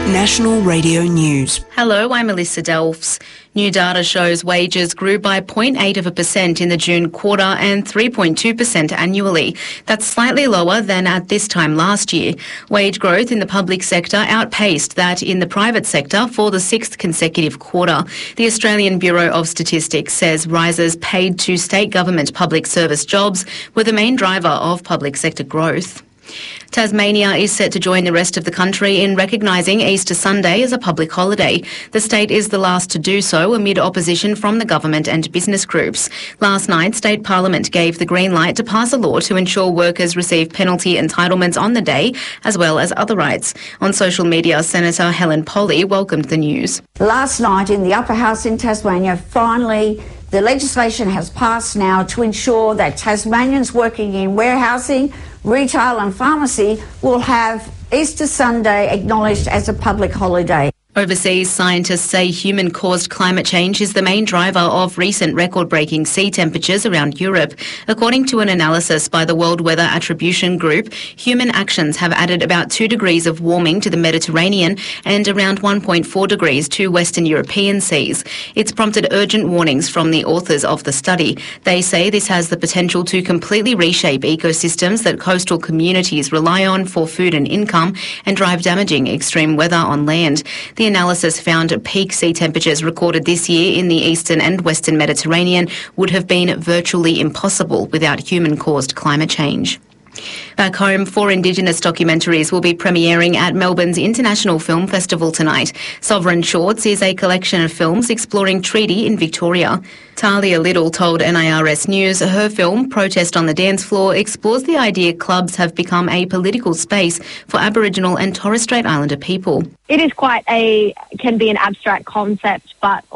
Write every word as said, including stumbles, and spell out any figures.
National Radio News. Hello, I'm Melissa Delfs. New data shows wages grew by zero point eight of a percent in the June quarter and three point two percent annually. That's slightly lower than at this time last year. Wage growth in the public sector outpaced that in the private sector for the sixth consecutive quarter. The Australian Bureau of Statistics says rises paid to state government public service jobs were the main driver of public sector growth. Tasmania is set to join the rest of the country in recognising Easter Sunday as a public holiday. The state is the last to do so amid opposition from the government and business groups. Last night, State Parliament gave the green light to pass a law to ensure workers receive penalty entitlements on the day, as well as other rights. On social media, Senator Helen Polley welcomed the news. Last night in the Upper House in Tasmania, finally the legislation has passed now to ensure that Tasmanians working in warehousing, retail and pharmacy will have Easter Sunday acknowledged as a public holiday. Overseas, scientists say human-caused climate change is the main driver of recent record-breaking sea temperatures around Europe. According to an analysis by the World Weather Attribution Group, human actions have added about two degrees of warming to the Mediterranean and around one point four degrees to Western European seas. It's prompted urgent warnings from the authors of the study. They say this has the potential to completely reshape ecosystems that coastal communities rely on for food and income and drive damaging extreme weather on land. The analysis found peak sea temperatures recorded this year in the eastern and western Mediterranean would have been virtually impossible without human-caused climate change. Back home, four Indigenous documentaries will be premiering at Melbourne's International Film Festival tonight. Sovereign Shorts is a collection of films exploring treaty in Victoria. Talia Little told N I R S News her film, Protest on the Dance Floor, explores the idea clubs have become a political space for Aboriginal and Torres Strait Islander people. It is quite a, can be an abstract concept, but